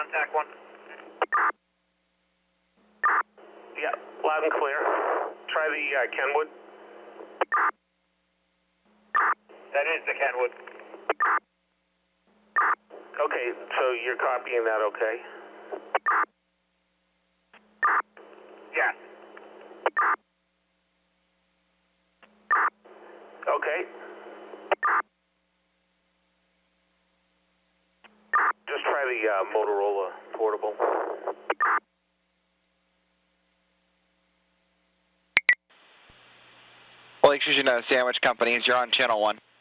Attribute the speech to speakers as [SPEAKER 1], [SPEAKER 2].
[SPEAKER 1] on TAC 1.
[SPEAKER 2] Yeah, loud and clear. Try the Kenwood.
[SPEAKER 1] That is the Kenwood.
[SPEAKER 2] Okay, so you're copying that, okay?
[SPEAKER 1] Yes.
[SPEAKER 2] Okay. Just try the Motorola portable.
[SPEAKER 3] Well, excuse me, Sandwich Companies, you're on channel 1.